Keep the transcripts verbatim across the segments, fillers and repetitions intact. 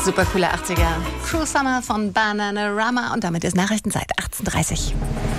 Super coole achtziger. Cruel Summer von Bananarama und damit ist Nachrichtenzeit achtzehn Uhr dreißig.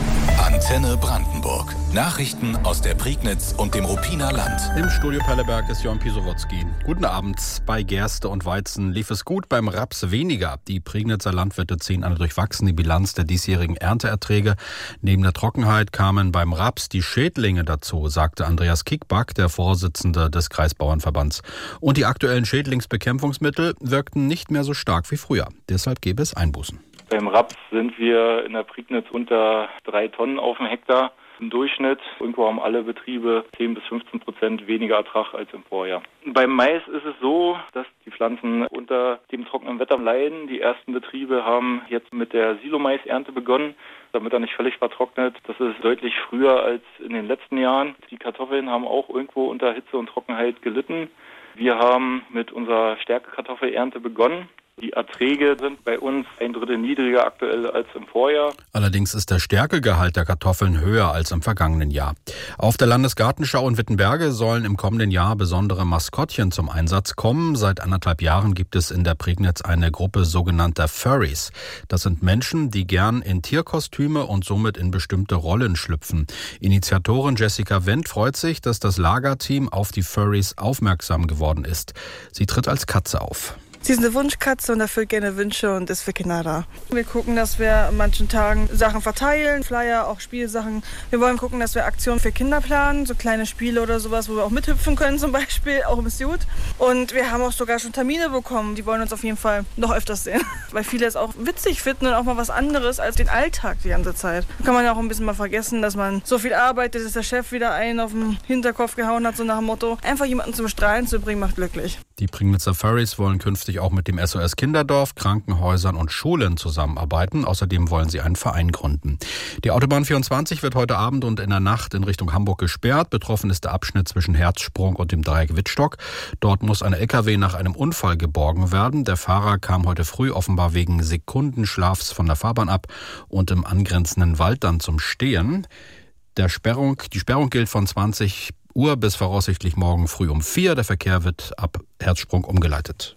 Antenne Brandenburg. Nachrichten aus der Prignitz und dem Ruppiner Land. Im Studio Pelleberg ist Jörn Pisowotzki. Guten Abend. Bei Gerste und Weizen lief es gut, beim Raps weniger. Die Prignitzer Landwirte ziehen eine durchwachsene Bilanz der diesjährigen Ernteerträge. Neben der Trockenheit kamen beim Raps die Schädlinge dazu, sagte Andreas Kickback, der Vorsitzende des Kreisbauernverbands. Und die aktuellen Schädlingsbekämpfungsmittel wirkten nicht mehr so stark wie früher. Deshalb gäbe es Einbußen. Beim Raps sind wir in der Prignitz unter drei Tonnen auf dem Hektar. Im Durchschnitt, irgendwo haben alle Betriebe zehn bis fünfzehn Prozent weniger Ertrag als im Vorjahr. Beim Mais ist es so, dass die Pflanzen unter dem trockenen Wetter leiden. Die ersten Betriebe haben jetzt mit der Silomais-Ernte begonnen, damit er nicht völlig vertrocknet. Das ist deutlich früher als in den letzten Jahren. Die Kartoffeln haben auch irgendwo unter Hitze und Trockenheit gelitten. Wir haben mit unserer Stärkekartoffelernte begonnen. Die Erträge sind bei uns ein Drittel niedriger aktuell als im Vorjahr. Allerdings ist der Stärkegehalt der Kartoffeln höher als im vergangenen Jahr. Auf der Landesgartenschau in Wittenberge sollen im kommenden Jahr besondere Maskottchen zum Einsatz kommen. Seit anderthalb Jahren gibt es in der Prignitz eine Gruppe sogenannter Furries. Das sind Menschen, die gern in Tierkostüme und somit in bestimmte Rollen schlüpfen. Initiatorin Jessica Wendt freut sich, dass das Lagerteam auf die Furries aufmerksam geworden ist. Sie tritt als Katze auf. Sie ist eine Wunschkatze und erfüllt gerne Wünsche und ist für Kinder da. Wir gucken, dass wir an manchen Tagen Sachen verteilen, Flyer, auch Spielsachen. Wir wollen gucken, dass wir Aktionen für Kinder planen, so kleine Spiele oder sowas, wo wir auch mithüpfen können zum Beispiel, auch im Suit. Und wir haben auch sogar schon Termine bekommen, die wollen uns auf jeden Fall noch öfters sehen. Weil viele es auch witzig finden und auch mal was anderes als den Alltag die ganze Zeit. Da kann man ja auch ein bisschen mal vergessen, dass man so viel arbeitet, dass der Chef wieder einen auf den Hinterkopf gehauen hat, so nach dem Motto, einfach jemanden zum Strahlen zu bringen, macht glücklich. Die Prignitzer Furries wollen künftig auch mit dem S O S Kinderdorf, Krankenhäusern und Schulen zusammenarbeiten. Außerdem wollen sie einen Verein gründen. Die Autobahn vierundzwanzig wird heute Abend und in der Nacht in Richtung Hamburg gesperrt. Betroffen ist der Abschnitt zwischen Herzsprung und dem Dreieck Wittstock. Dort muss ein L K W nach einem Unfall geborgen werden. Der Fahrer kam heute früh offenbar wegen Sekundenschlafs von der Fahrbahn ab und im angrenzenden Wald dann zum Stehen. Der Sperrung, die Sperrung gilt von zwanzig Uhr bis voraussichtlich morgen früh um vier. Der Verkehr wird ab Herzsprung umgeleitet.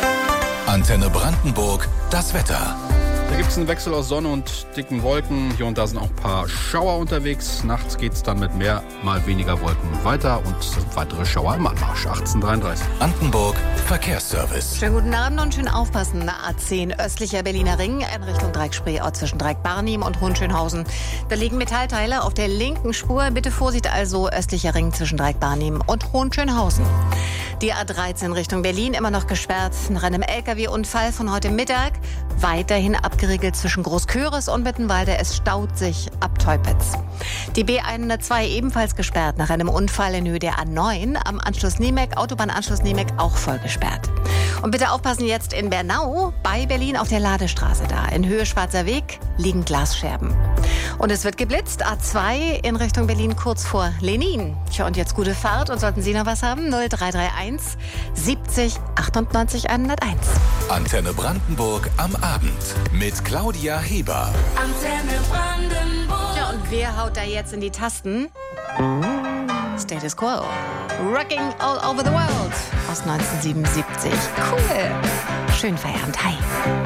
Antenne Brandenburg, das Wetter. Da gibt es einen Wechsel aus Sonne und dicken Wolken. Hier und da sind auch ein paar Schauer unterwegs. Nachts geht es dann mit mehr, mal weniger Wolken weiter und weitere Schauer im Anmarsch. achtzehn Uhr dreiunddreißig. Brandenburg Verkehrsservice. Schönen guten Abend und schön aufpassen. A zehn östlicher Berliner Ring in Richtung Dreieck-Spreeort zwischen Dreieck-Barnim und Hohenschönhausen. Da liegen Metallteile auf der linken Spur. Bitte Vorsicht also, östlicher Ring zwischen Dreieck-Barnim und Hohenschönhausen. Die A dreizehn Richtung Berlin immer noch gesperrt nach einem L K W-Unfall von heute Mittag. Weiterhin abgeriegelt zwischen Großköris und Mittenwalde. Es staut sich ab Teupitz. Die B hundertzwei ebenfalls gesperrt nach einem Unfall in Höhe der A neun. Am Anschluss Niemek, Autobahnanschluss Niemek auch voll gesperrt. Und bitte aufpassen jetzt in Bernau, bei Berlin auf der Ladestraße da. In Höhe Schwarzer Weg liegen Glasscherben. Und es wird geblitzt. A zwei in Richtung Berlin kurz vor Lenin. Tja, und jetzt gute Fahrt. Und sollten Sie noch was haben? null drei drei eins siebzig achtundneunzig hunderteins. Antenne Brandenburg am Abend mit Claudia Heber. Antenne Brandenburg. Ja, und wer haut da jetzt in die Tasten? Status Quo. Rocking All Over the World aus neunzehnhundertsiebenundsiebzig. Cool. Schönen Feierabend. Hi.